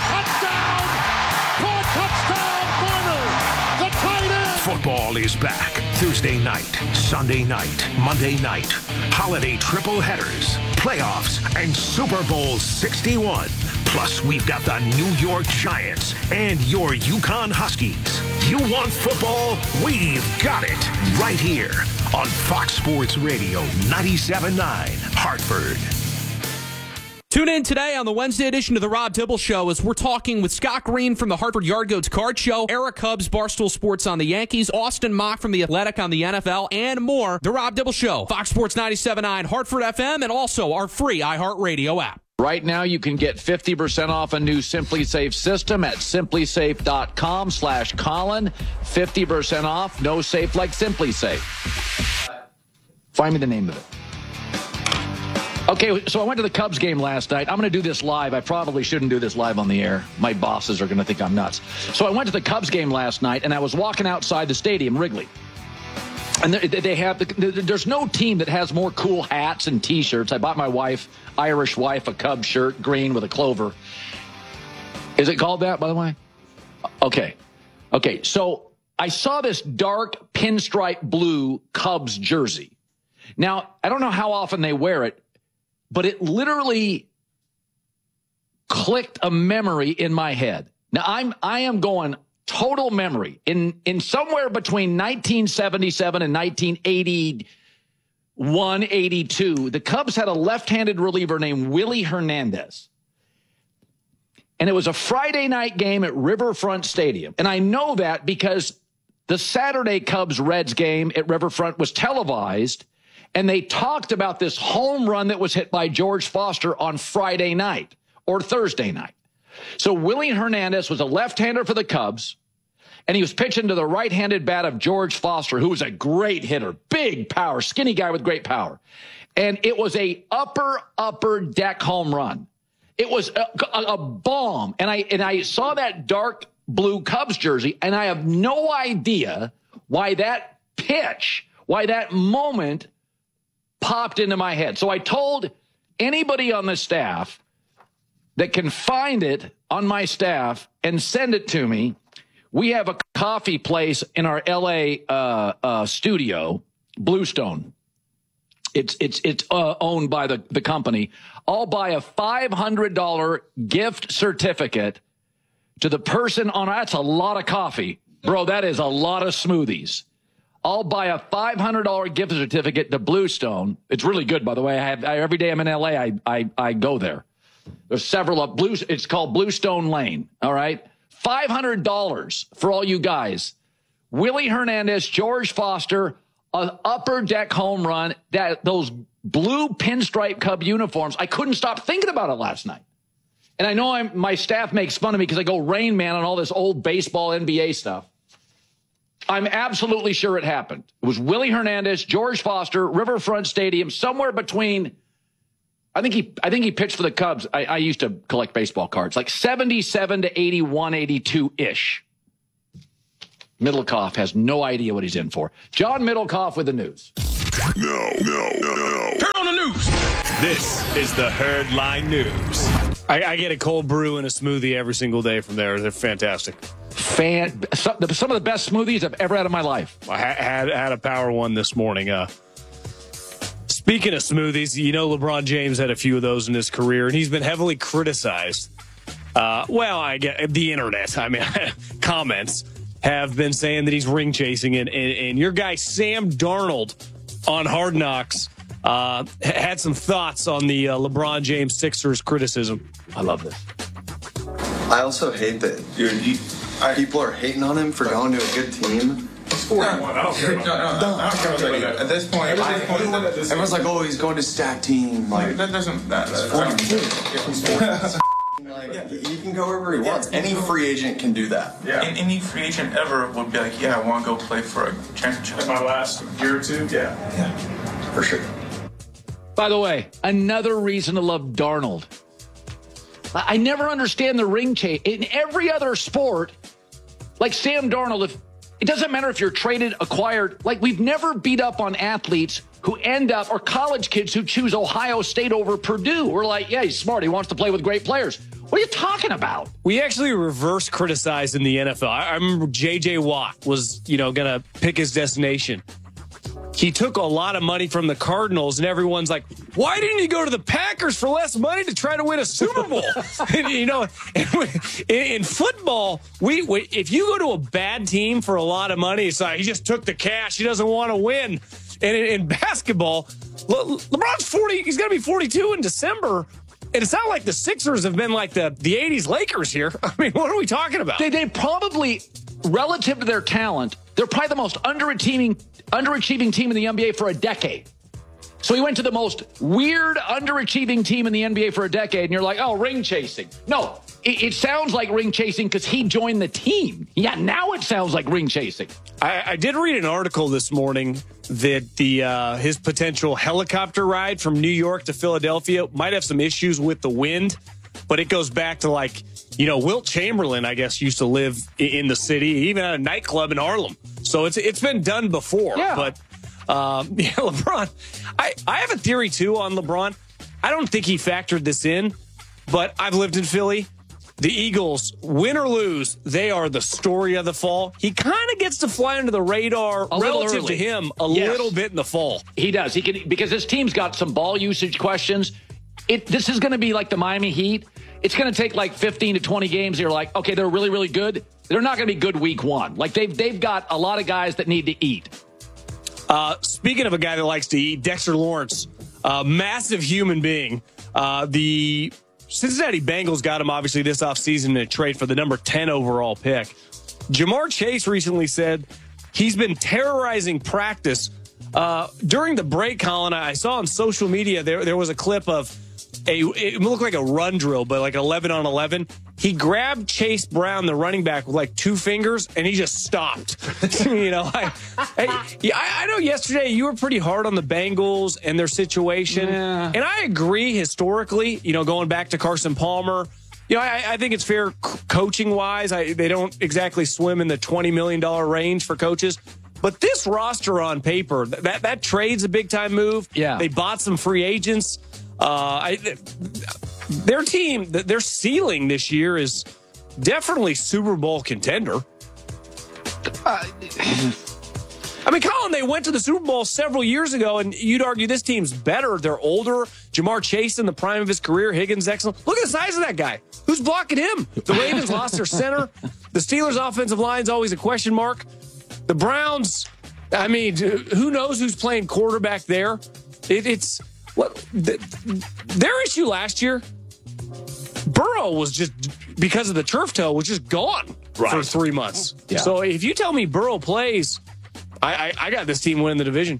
touchdown! Caught, touchdown, Marner! The tight end! Football is back. Thursday night, Sunday night, Monday night. Holiday triple headers, playoffs, and Super Bowl 61. Plus, we've got the New York Giants and your UConn Huskies. You want football? We've got it right here on Fox Sports Radio 97.9 Hartford. Tune in today on the Wednesday edition of the Rob Dibble Show as we're talking with Scott Green from the Hartford Yard Goats Card Show, Eric Hubbs, Barstool Sports on the Yankees, Austin Mock from The Athletic on the NFL, and more. The Rob Dibble Show, Fox Sports 97.9 Hartford FM, and also our free iHeartRadio app. Right now, you can get 50% off a new SimpliSafe system at simplysafe.com/Colin. 50% off. No safe like SimpliSafe. Find me the name of it. Okay, so I went to the Cubs game last night. I'm going to do this live. I probably shouldn't do this live on the air. My bosses are going to think I'm nuts. So I went to the Cubs game last night, and I was walking outside the stadium, Wrigley. And there's no team that has more cool hats and T-shirts. I bought my wife, Irish wife, a Cubs shirt, green with a clover. Is it called that, by the way? Okay. So I saw this dark pinstripe blue Cubs jersey. Now, I don't know how often they wear it, but it literally clicked a memory in my head. Now, I am going total memory. In somewhere between 1977 and 1981, 82, the Cubs had a left-handed reliever named Willie Hernandez. And it was a Friday night game at Riverfront Stadium. And I know that because the Saturday Cubs-Reds game at Riverfront was televised, and they talked about this home run that was hit by George Foster on Friday night or Thursday night. So Willie Hernandez was a left-hander for the Cubs, and he was pitching to the right-handed bat of George Foster, who was a great hitter, big power, skinny guy with great power. And it was a upper deck home run. It was a bomb. And I saw that dark blue Cubs jersey, and I have no idea why that pitch, why that moment popped into my head. So I told anybody on the staff that can find it on my staff and send it to me. We have a coffee place in our L.A. Studio, Bluestone. It's owned by the company. I'll buy a $500 gift certificate to the person on. That's a lot of coffee, bro. That is a lot of smoothies. I'll buy a $500 gift certificate to Bluestone. It's really good, by the way. Every day I'm in LA, I go there. There's several of Blues. It's called Bluestone Lane. All right, $500 for all you guys. Willie Hernandez, George Foster, an upper deck home run. Those blue pinstripe Cub uniforms. I couldn't stop thinking about it last night. And I know my staff makes fun of me because I go Rain Man on all this old baseball NBA stuff. I'm absolutely sure it happened. It was Willie Hernandez, George Foster, Riverfront Stadium, somewhere between. I think he pitched for the Cubs. I used to collect baseball cards, like 77 to 81, 82-ish. Middlecoff has no idea what he's in for. John Middlecoff with the news. No. Turn on the news. This is the Herdline News. I get a cold brew and a smoothie every single day from there. They're fantastic. Some of the best smoothies I've ever had in my life. I had a power one this morning. Speaking of smoothies, you know LeBron James had a few of those in his career, and he's been heavily criticized. I get the internet. I mean, comments have been saying that he's ring chasing, and your guy Sam Darnold on Hard Knocks had some thoughts on the LeBron James Sixers criticism. I love this. I also hate that people are hating on him for going to a good team. I don't care about that. At this point, everyone's like, "Oh, he's going to stat team." Like that doesn't. That's he can go wherever he wants. Any free agent can do that. Yeah. And any free agent ever would be like, "Yeah, I want to go play for a championship." In my last year or two, yeah, for sure. By the way, another reason to love Darnold. I never understand the ring chase. In every other sport, like Sam Darnold, it doesn't matter if you're traded, acquired. Like, we've never beat up on athletes who end up, or college kids who choose Ohio State over Purdue. We're like, yeah, he's smart. He wants to play with great players. What are you talking about? We actually reverse criticized in the NFL. I remember J.J. Watt was, going to pick his destination. He took a lot of money from the Cardinals, and everyone's like, why didn't he go to the Packers for less money to try to win a Super Bowl? In football, if you go to a bad team for a lot of money, it's like he just took the cash. He doesn't want to win. And in basketball, LeBron's 40. He's going to be 42 in December. And it's not like the Sixers have been like the 80s Lakers here. I mean, what are we talking about? They probably, relative to their talent, they're probably the most underachieving team in the NBA for a decade. So he went to the most weird, underachieving team in the NBA for a decade, and you're like, oh, ring chasing. No, it sounds like ring chasing because he joined the team. Yeah, now it sounds like ring chasing. I did read an article this morning that his potential helicopter ride from New York to Philadelphia might have some issues with the wind, but it goes back to Wilt Chamberlain, I guess, used to live in the city, even at a nightclub in Harlem. So it's been done before. Yeah. But LeBron, I have a theory too on LeBron. I don't think he factored this in, but I've lived in Philly. The Eagles, win or lose, they are the story of the fall. He kind of gets to fly under the radar relative to him a little bit in the fall. He does. He can, because his team's got some ball usage questions. This is going to be like the Miami Heat. It's going to take like 15 to 20 games. You're like, okay, they're really, really good. They're not going to be good week one. Like they've got a lot of guys that need to eat. Speaking of a guy that likes to eat, Dexter Lawrence, massive human being. The Cincinnati Bengals got him, obviously, this offseason in a trade for the number 10 overall pick. Jamar Chase recently said he's been terrorizing practice. During the break, Colin, I saw on social media there was a clip of it looked like a run drill, but like 11 on 11. He grabbed Chase Brown, the running back, with like two fingers, and he just stopped. I know yesterday you were pretty hard on the Bengals and their situation. Yeah. And I agree historically, going back to Carson Palmer. I think it's fair coaching-wise. They don't exactly swim in the $20 million range for coaches. But this roster on paper, that trade's a big-time move. Yeah. They bought some free agents. Their team, their ceiling this year is definitely Super Bowl contender. I mean, Colin, they went to the Super Bowl several years ago, and you'd argue this team's better. They're older. Jamar Chase in the prime of his career. Higgins, excellent. Look at the size of that guy. Who's blocking him? The Ravens lost their center. The Steelers' offensive line's always a question mark. The Browns, I mean, who knows who's playing quarterback there? It's what their issue last year. Burrow was just, because of the turf toe, was just gone for 3 months. Yeah. So if you tell me Burrow plays, I got this team winning the division.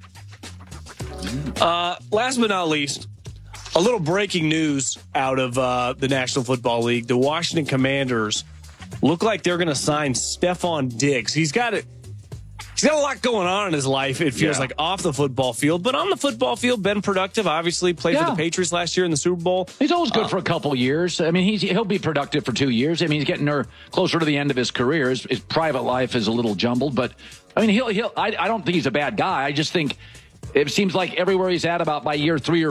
Last but not least, a little breaking news out of the National Football League. The Washington Commanders look like they're going to sign Stephon Diggs. He's got a lot going on in his life, it feels like, off the football field. But on the football field, been productive. Obviously, played for the Patriots last year in the Super Bowl. He's always good for a couple of years. I mean, he'll be productive for 2 years. I mean, he's getting closer to the end of his career. His private life is a little jumbled. But, I mean, I don't think he's a bad guy. I just think it seems like everywhere he's at, about by year 3 or